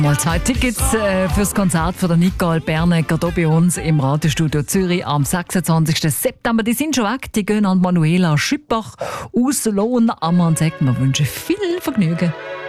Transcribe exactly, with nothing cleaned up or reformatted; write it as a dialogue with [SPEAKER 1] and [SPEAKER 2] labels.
[SPEAKER 1] Mal zwei Tickets äh, fürs Konzert von der Nicole Bernecker hier bei uns im Radiostudio Zürich am sechsundzwanzigsten September. Die sind schon weg, die gehen an Manuela Schüppach aus Lohn. Ammann sagt, wir wünschen viel Vergnügen.